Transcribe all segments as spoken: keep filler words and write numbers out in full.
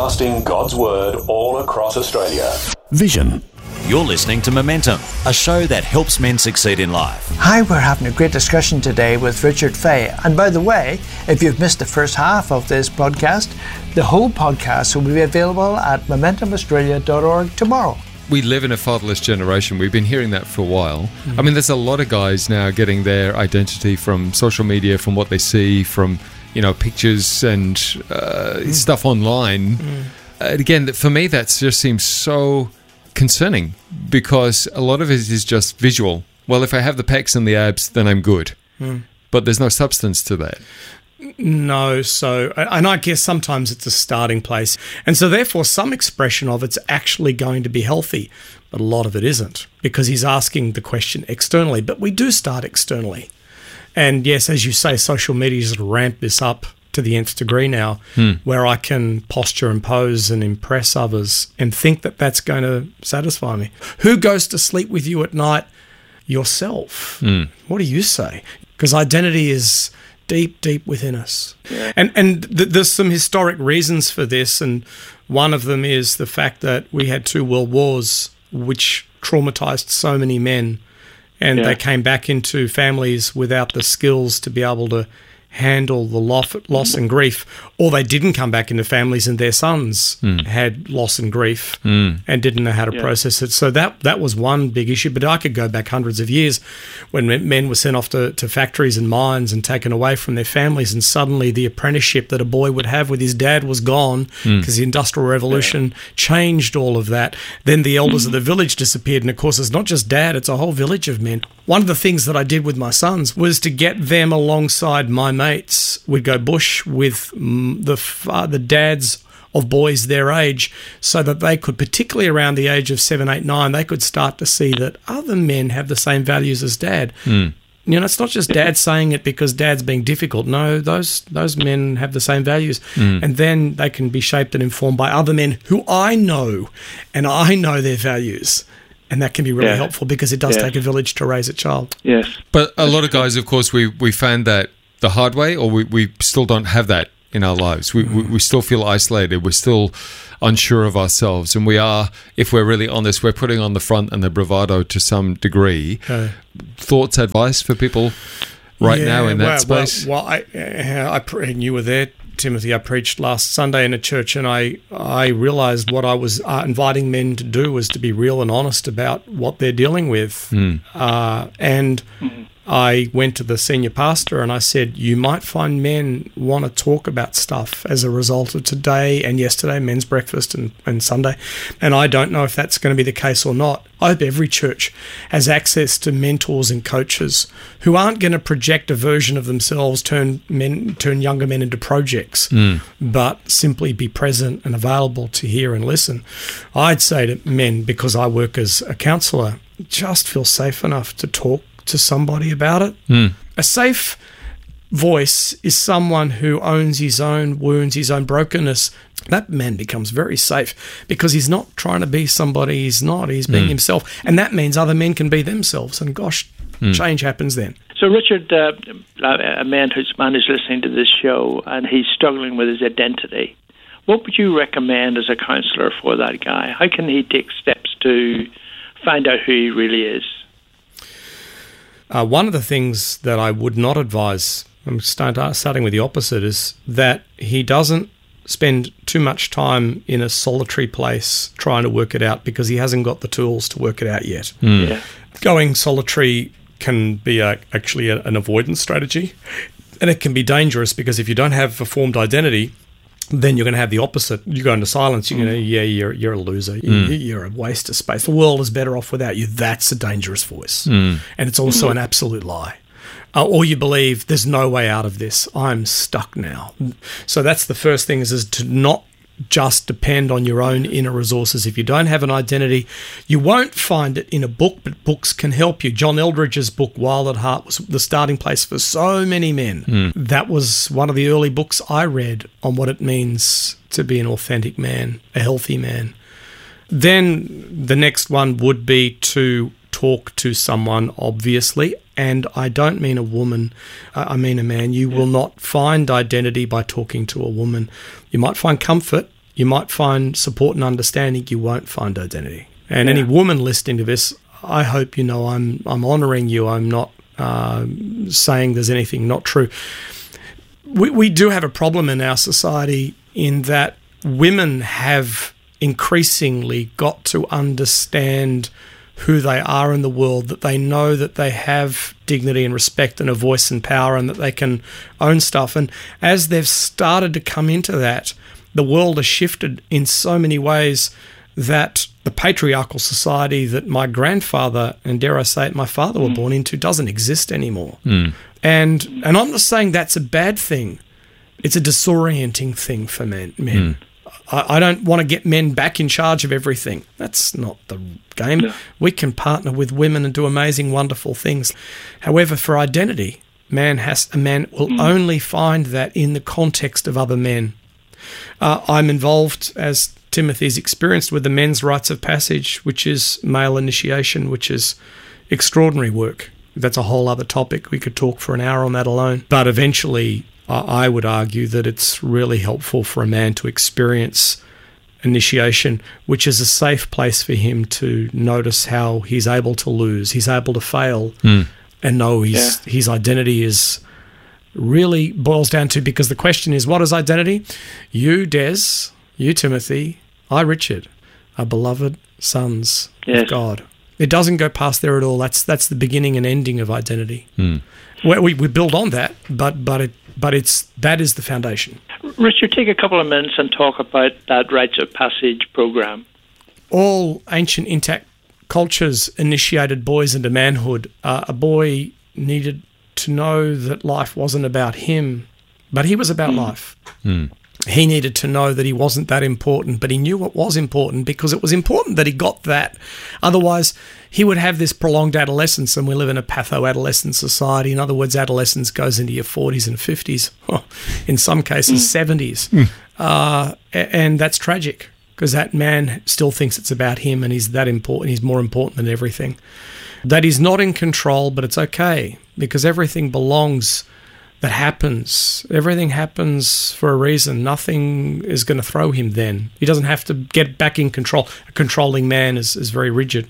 broadcasting God's Word all across Australia. Vision. You're listening to Momentum, a show that helps men succeed in life. Hi, we're having a great discussion today with Richard Fay. And by the way, if you've missed the first half of this podcast, the whole podcast will be available at momentum australia dot org tomorrow. We live in a fatherless generation. We've been hearing that for a while. Mm. I mean, there's a lot of guys now getting their identity from social media, from what they see, from, you know, pictures and uh, mm. stuff online. Mm. And again, for me, that just seems so concerning because a lot of it is just visual. Well, if I have the pecs and the abs, then I'm good. Mm. But there's no substance to that. No, so, and I guess sometimes it's a starting place. And so therefore some expression of it's actually going to be healthy, but a lot of it isn't because he's asking the question externally. But we do start externally. And yes, as you say, social media has ramped this up to the nth degree now, hmm. where I can posture and pose and impress others and think that that's going to satisfy me. Who goes to sleep with you at night? Yourself. Hmm. What do you say? Because identity is deep, deep within us. Yeah. And and th- there's some historic reasons for this, and one of them is the fact that we had two world wars which traumatized so many men, and yeah. they came back into families without the skills to be able to handle the loss, loss and grief, or they didn't come back into families and their sons mm. had loss and grief mm. and didn't know how to yeah. process it. So that that was one big issue. But I could go back hundreds of years when men were sent off to, to factories and mines and taken away from their families, and suddenly the apprenticeship that a boy would have with his dad was gone because mm. the Industrial Revolution yeah. changed all of that. Then the elders mm. of the village disappeared, and of course it's not just dad, it's a whole village of men. One of the things that I did with my sons was to get them alongside my mates. We'd go bush with the uh, the dads of boys their age, so that they could, particularly around the age of seven, eight, nine, they could start to see that other men have the same values as dad. Mm. You know, it's not just dad saying it because dad's being difficult. No, those those men have the same values. Mm. And then they can be shaped and informed by other men who I know, and I know their values. And that can be really yeah. helpful because it does yeah. take a village to raise a child. Yes. But a lot of guys, of course, we, we found that the hard way, or we, we still don't have that in our lives. We, mm. we we still feel isolated. We're still unsure of ourselves. And we are, if we're really honest, we're putting on the front and the bravado to some degree. Okay. Thoughts, advice for people right yeah, now in that well, space? Well, well I, I, and you were there, Timothy. I preached last Sunday in a church, and I, I realised what I was uh, inviting men to do was to be real and honest about what they're dealing with. Mm. Uh, and mm. I went to the senior pastor and I said, you might find men want to talk about stuff as a result of today and yesterday, men's breakfast and, and Sunday. And I don't know if that's going to be the case or not. I hope every church has access to mentors and coaches who aren't going to project a version of themselves, turn men, turn younger men into projects, mm. but simply be present and available to hear and listen. I'd say to men, because I work as a counsellor, just feel safe enough to talk to somebody about it. Mm. A safe voice is someone who owns his own wounds, his own brokenness. That man becomes very safe because he's not trying to be somebody he's not. He's being mm. himself. And that means other men can be themselves. And gosh, mm. change happens then. So, Richard, uh, a man whose man is listening to this show and he's struggling with his identity, what would you recommend as a counsellor for that guy? How can he take steps to find out who he really is? Uh, one of the things that I would not advise, I'm start, starting with the opposite, is that he doesn't spend too much time in a solitary place trying to work it out because he hasn't got the tools to work it out yet. Mm. Yeah. Going solitary can be a, actually a, an avoidance strategy, and it can be dangerous because if you don't have a formed identity, then you're going to have the opposite. You go into silence, you're mm. going to, yeah, you're you're a loser. Mm. You're, you're a waste of space. The world is better off without you. That's a dangerous voice. Mm. And it's also mm. an absolute lie. Uh, or you believe there's no way out of this. I'm stuck now. So that's the first thing is, is to not just depend on your own inner resources. If you don't have an identity, you won't find it in a book, but books can help you. John Eldridge's book, Wild at Heart, was the starting place for so many men. Mm. That was one of the early books I read on what it means to be an authentic man, a healthy man. Then the next one would be to talk to someone, obviously, and I don't mean a woman, I mean a man. You yeah. will not find identity by talking to a woman. You might find comfort you might find support and understanding. You won't find identity. And Yeah. any woman listening to this, I hope you know I'm I'm honouring you. I'm not uh, saying there's anything not true. We we do have a problem in our society in that women have increasingly got to understand who they are in the world, that they know that they have dignity and respect and a voice and power, and that they can own stuff. And as they've started to come into that, the world has shifted in so many ways that the patriarchal society that my grandfather and, dare I say it, my father were born into doesn't exist anymore. Mm. And and I'm not saying that's a bad thing. It's a disorienting thing for men. men. Mm. I, I don't want to get men back in charge of everything. That's not the game. No. We can partner with women and do amazing, wonderful things. However, for identity, man has a man will mm. only find that in the context of other men. Uh, I'm involved, as Timothy's experienced, with the men's rites of passage, which is male initiation, which is extraordinary work. That's a whole other topic. We could talk for an hour on that alone. But eventually, I would argue that it's really helpful for a man to experience initiation, which is a safe place for him to notice how he's able to lose, he's able to fail, Mm. and know his, Yeah. his identity is really boils down to, because the question is, what is identity? You, Des, you, Timothy, I, Richard, are beloved sons Yes. of God. It doesn't go past there at all. That's that's the beginning and ending of identity. Mm. We, we we build on that, but but it but it's that is the foundation. Richard, take a couple of minutes and talk about that rites of passage program. All ancient intact cultures initiated boys into manhood. Uh, a boy needed to know that life wasn't about him, but he was about Mm. life. Mm. He needed to know that he wasn't that important, but he knew what was important because it was important that he got that. Otherwise, he would have this prolonged adolescence, and we live in a patho-adolescent society. In other words, adolescence goes into your forties and fifties, in some cases seventies. Uh, a- and that's tragic because that man still thinks it's about him and he's that important. He's more important than everything. That he's not in control, but it's okay because everything belongs. That happens. Everything happens for a reason. Nothing is going to throw him then. He doesn't have to get back in control. A controlling man is, is very rigid.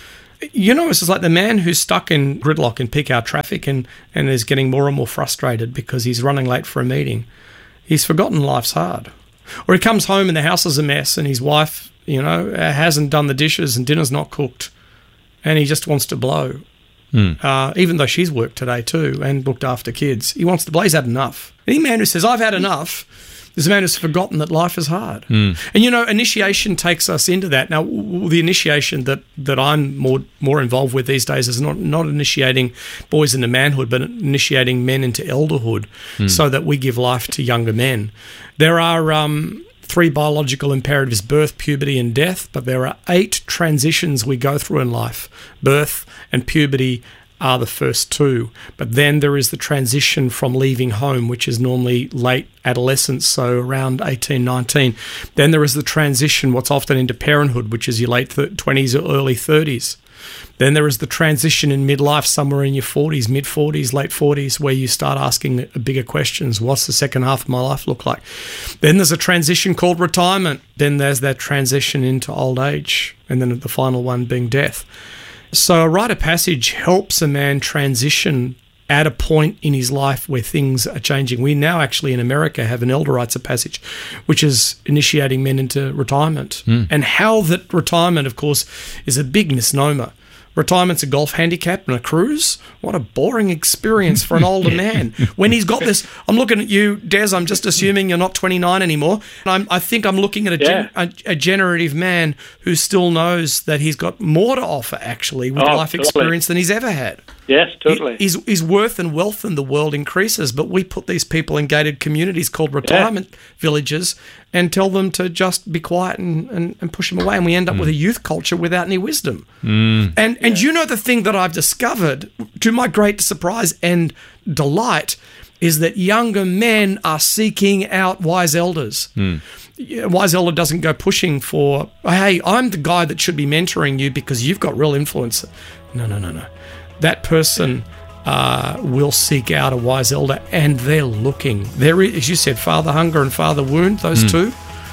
You know, it's just like the man who's stuck in gridlock in peak hour traffic and, and is getting more and more frustrated because he's running late for a meeting. He's forgotten life's hard. Or he comes home and the house is a mess and his wife, you know, hasn't done the dishes and dinner's not cooked and he just wants to blow. Mm. Uh, even though she's worked today too and looked after kids. He wants to blaze had enough. Any man who says, I've had enough, is a man who's forgotten that life is hard. Mm. And, you know, initiation takes us into that. Now, w- the initiation that, that I'm more more involved with these days is not, not initiating boys into manhood, but initiating men into elderhood Mm. so that we give life to younger men. There are... Um, three biological imperatives, birth, puberty, and death, but there are eight transitions we go through in life. Birth and puberty are the first two, but then there is the transition from leaving home, which is normally late adolescence, so around eighteen, nineteen. Then there is the transition, what's often into parenthood, which is your late twenties or early thirties. Then there is the transition in midlife, somewhere in your forties, mid-forties, late forties, where you start asking bigger questions. What's the second half of my life look like? Then there's a transition called retirement. Then there's that transition into old age. And then the final one being death. So a rite of passage helps a man transition at a point in his life where things are changing. We now actually in America have an elder rites of passage, which is initiating men into retirement. Mm. And how that retirement, of course, is a big misnomer. Retirement's a golf handicap and a cruise. What a boring experience for an older man. When he's got this, I'm looking at you, Des, I'm just assuming you're not twenty-nine anymore. I'm, I think I'm looking at a, gen, Yeah. a, a generative man who still knows that he's got more to offer, actually, with Oh, life totally. experience than he's ever had. Yes, totally. His, his worth and wealth in the world increases, but we put these people in gated communities called retirement villages and tell them to just be quiet and, and, and push them away, and we end up with a youth culture without any wisdom. Mm. And and you know the thing that I've discovered, to my great surprise and delight, is that younger men are seeking out wise elders. Mm. Yeah, wise elder doesn't go pushing for, hey, I'm the guy that should be mentoring you because you've got real influence. No, no, no, no. That person uh, will seek out a wise elder, and they're looking. There is, as you said, father hunger and father wound, those Mm. two.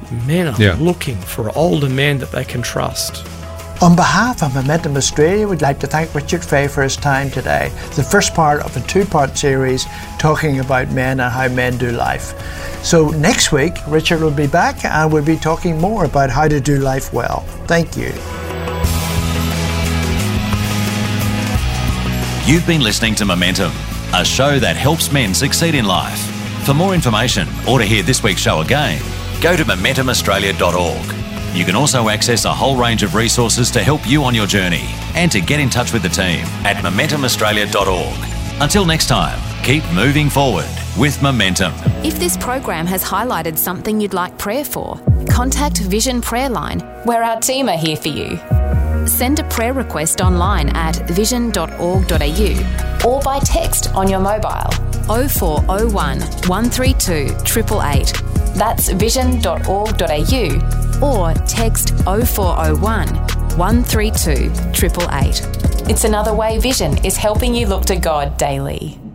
Men are Yeah. looking for older men that they can trust. On behalf of Momentum Australia, we'd like to thank Richard Fay for his time today. The first part of a two-part series talking about men and how men do life. So next week, Richard will be back and we'll be talking more about how to do life well. Thank you. You've been listening to Momentum, a show that helps men succeed in life. For more information or to hear this week's show again, go to momentum australia dot org. You can also access a whole range of resources to help you on your journey and to get in touch with the team at momentum australia dot org. Until next time, keep moving forward with Momentum. If this program has highlighted something you'd like prayer for, contact Vision Prayer Line, where our team are here for you. Send a prayer request online at vision dot org dot a u or by text on your mobile oh four oh one, one three two, eight eight eight. That's vision dot org dot a u or text oh four oh one, one three two, eight eight eight. It's another way Vision is helping you look to God daily.